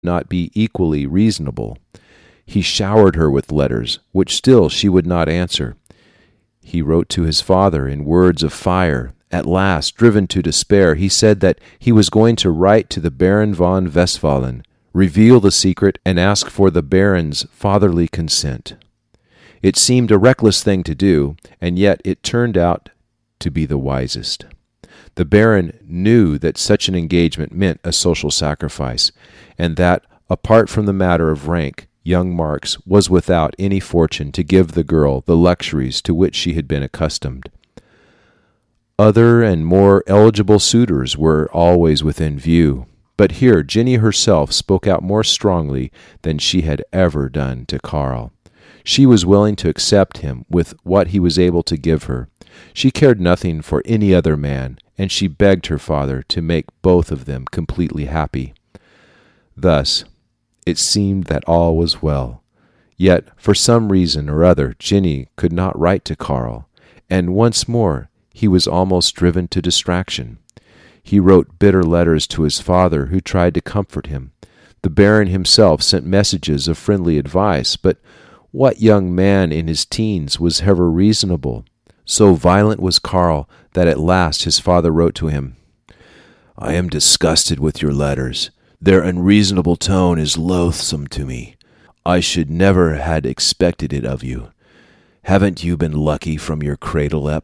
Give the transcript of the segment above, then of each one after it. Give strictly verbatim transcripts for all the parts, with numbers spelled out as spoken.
not be equally reasonable. He showered her with letters, which still she would not answer. He wrote to his father in words of fire. At last, driven to despair, he said that he was going to write to the Baron von Westphalen, reveal the secret, and ask for the Baron's fatherly consent. It seemed a reckless thing to do, and yet it turned out to be the wisest. The Baron knew that such an engagement meant a social sacrifice, and that, apart from the matter of rank, young Marx was without any fortune to give the girl the luxuries to which she had been accustomed. Other and more eligible suitors were always within view, but here Jenny herself spoke out more strongly than she had ever done to Karl. She was willing to accept him with what he was able to give her. She cared nothing for any other man, and she begged her father to make both of them completely happy. Thus, it seemed that all was well. Yet, for some reason or other, Jenny could not write to Karl, and once more he was almost driven to distraction. He wrote bitter letters to his father, who tried to comfort him. The Baron himself sent messages of friendly advice, but what young man in his teens was ever reasonable? So violent was Karl that at last his father wrote to him, "I am disgusted with your letters. Their unreasonable tone is loathsome to me. I should never had expected it of you. Haven't you been lucky from your cradle up?"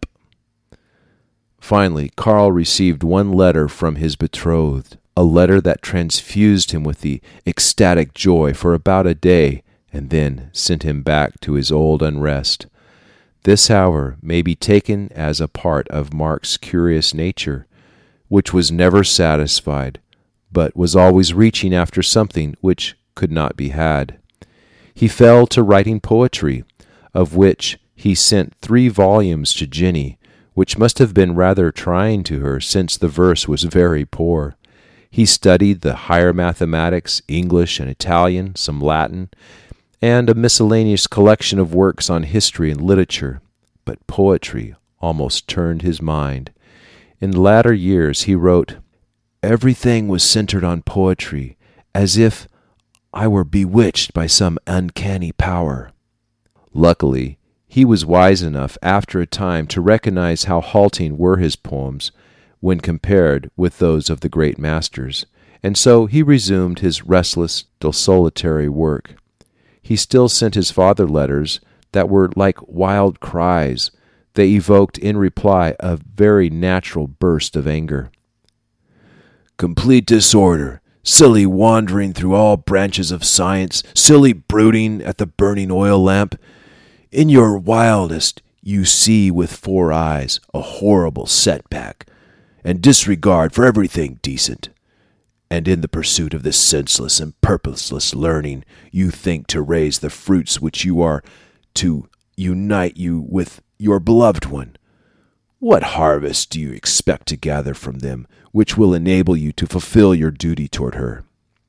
Finally, Karl received one letter from his betrothed, a letter that transfused him with the ecstatic joy for about a day, and then sent him back to his old unrest. This, however, may be taken as a part of Marx's curious nature, which was never satisfied, but was always reaching after something which could not be had. He fell to writing poetry, of which he sent three volumes to Jenny, which must have been rather trying to her, since the verse was very poor. He studied the higher mathematics, English and Italian, some Latin, and a miscellaneous collection of works on history and literature, but poetry almost turned his mind. In latter years he wrote, "Everything was centered on poetry, as if I were bewitched by some uncanny power." Luckily, he was wise enough after a time to recognize how halting were his poems when compared with those of the great masters, and so he resumed his restless, desultory work. He still sent his father letters that were like wild cries. They evoked in reply a very natural burst of anger. "Complete disorder, silly wandering through all branches of science, silly brooding at the burning oil lamp. In your wildest, you see with four eyes a horrible setback, and disregard for everything decent. And in the pursuit of this senseless and purposeless learning, you think to raise the fruits which you are to unite you with your beloved one. What harvest do you expect to gather from them, which will enable you to fulfill your duty toward her?"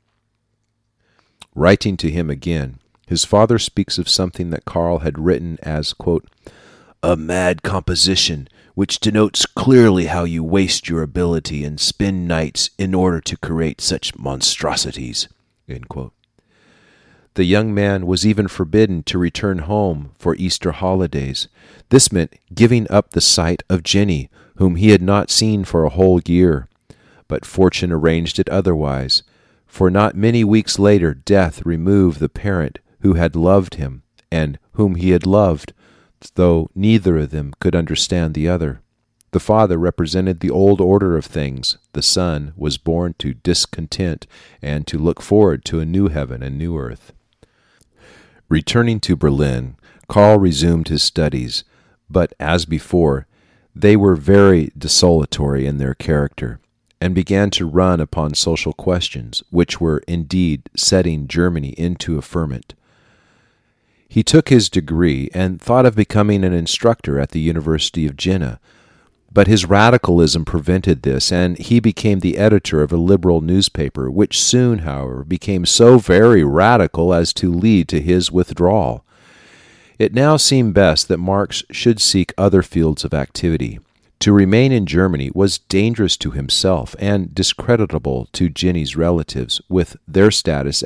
Writing to him again, his father speaks of something that Karl had written as, quote, "a mad composition, which denotes clearly how you waste your ability and spend nights in order to create such monstrosities." End quote. The young man was even forbidden to return home for Easter holidays. This meant giving up the sight of Jenny, whom he had not seen for a whole year. But fortune arranged it otherwise, for not many weeks later death removed the parent who had loved him and whom he had loved, though neither of them could understand the other. The father represented the old order of things. The son was born to discontent and to look forward to a new heaven and new earth. Returning to Berlin, Karl resumed his studies, but, as before, they were very desultory in their character, and began to run upon social questions, which were indeed setting Germany into a ferment. He took his degree and thought of becoming an instructor at the University of Jena, but his radicalism prevented this, and he became the editor of a liberal newspaper, which soon, however, became so very radical as to lead to his withdrawal. It now seemed best that Marx should seek other fields of activity. To remain in Germany was dangerous to himself and discreditable to Jenny's relatives, with their status